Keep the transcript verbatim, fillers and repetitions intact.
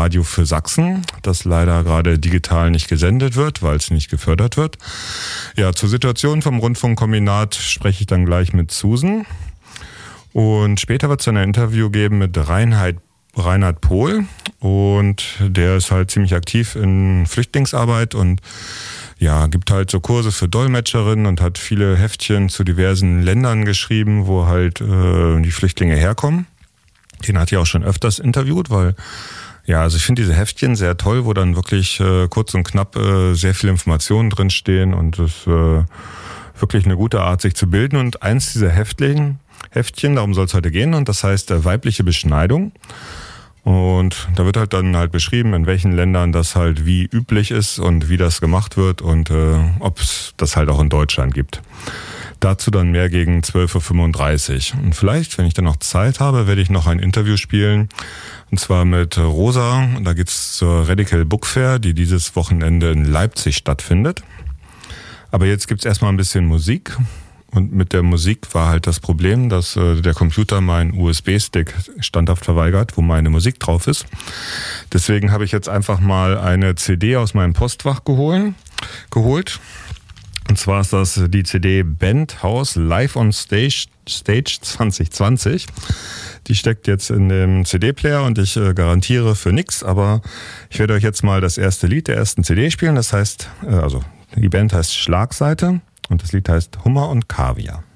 Radio für Sachsen, das leider gerade digital nicht gesendet wird, weil es nicht gefördert wird. Ja, zur Situation vom Rundfunkkombinat spreche ich dann gleich mit Susan. Und später wird es ein Interview geben mit Reinhard, Reinhard Pohl. Und der ist halt ziemlich aktiv in Flüchtlingsarbeit und ja, gibt halt so Kurse für Dolmetscherinnen und hat viele Heftchen zu diversen Ländern geschrieben, wo halt äh, die Flüchtlinge herkommen. Den hat ja auch schon öfters interviewt, weil, ja, also ich finde diese Heftchen sehr toll, wo dann wirklich äh, kurz und knapp äh, sehr viele Informationen drinstehen und es ist äh, wirklich eine gute Art, sich zu bilden. Und eins dieser Heftchen, Heftchen, darum soll es heute gehen, und das heißt äh, weibliche Beschneidung. Und da wird halt dann halt beschrieben, in welchen Ländern das halt wie üblich ist und wie das gemacht wird und äh, ob es das halt auch in Deutschland gibt. Dazu dann mehr gegen zwölf Uhr fünfunddreißig. Und vielleicht, wenn ich dann noch Zeit habe, werde ich noch ein Interview spielen. Und zwar mit Rosa. Und da geht's zur Radical Book Fair, die dieses Wochenende in Leipzig stattfindet. Aber jetzt gibt's erstmal ein bisschen Musik. Und mit der Musik war halt das Problem, dass äh, der Computer meinen U S B-Stick standhaft verweigert, wo meine Musik drauf ist. Deswegen habe ich jetzt einfach mal eine C D aus meinem Postfach geholt. geholt. Und zwar ist das die C D Bandhaus Live on Stage, Stage zwanzig zwanzig. Die steckt jetzt in dem C D-Player und ich äh, garantiere für nichts, aber ich werde euch jetzt mal das erste Lied der ersten C D spielen. Das heißt, äh, also die Band heißt Schlagseite und das Lied heißt Hummer und Kaviar.